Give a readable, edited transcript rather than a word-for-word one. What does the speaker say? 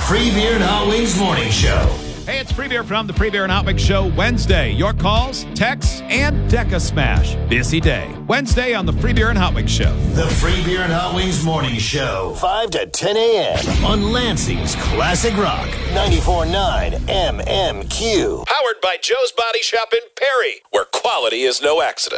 Free Beer and Hot Wings Morning Show. Hey, it's Free Beer from the Free Beer and Hot Wings Show Wednesday. Your calls, texts, and Deca Smash. Busy day. Wednesday on the Free Beer and Hot Wings Show. The Free Beer and Hot Wings Morning Show. 5 to 10 a.m. on Lansing's Classic Rock. 94.9 MMQ. Powered by Joe's Body Shop in Perry, where quality is no accident.